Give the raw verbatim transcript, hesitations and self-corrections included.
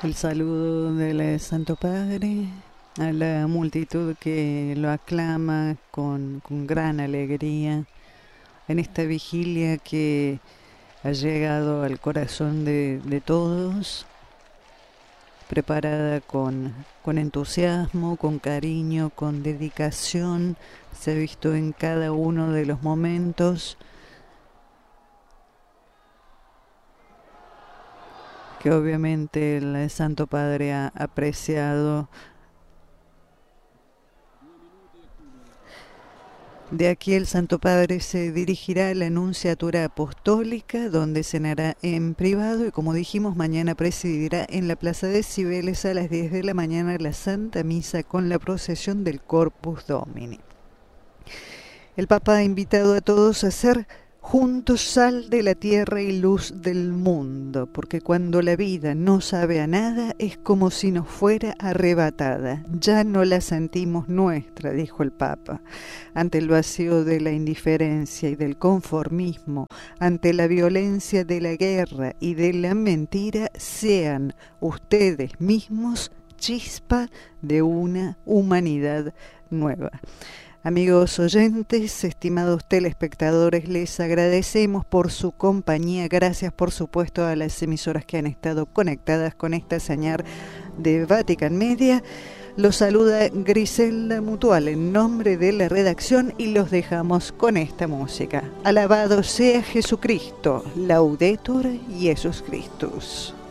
El saludo del Santo Padre a la multitud que lo aclama con, con gran alegría en esta vigilia que ha llegado al corazón de, de todos, preparada con, con entusiasmo, con cariño, con dedicación. Se ha visto en cada uno de los momentos que obviamente el Santo Padre ha apreciado. De aquí el Santo Padre se dirigirá a la Nunciatura Apostólica, donde cenará en privado y, como dijimos, mañana presidirá en la Plaza de Cibeles a las diez de la mañana la Santa Misa con la procesión del Corpus Domini. El Papa ha invitado a todos a ser juntos sal de la tierra y luz del mundo, porque cuando la vida no sabe a nada es como si nos fuera arrebatada. Ya no la sentimos nuestra, dijo el Papa. Ante el vacío de la indiferencia y del conformismo, ante la violencia de la guerra y de la mentira, sean ustedes mismos chispa de una humanidad nueva. Amigos oyentes, estimados telespectadores, les agradecemos por su compañía. Gracias, por supuesto, a las emisoras que han estado conectadas con esta señal de Vatican Media. Los saluda Griselda Mutual en nombre de la redacción y los dejamos con esta música. Alabado sea Jesucristo, Laudetur Jesus Christus.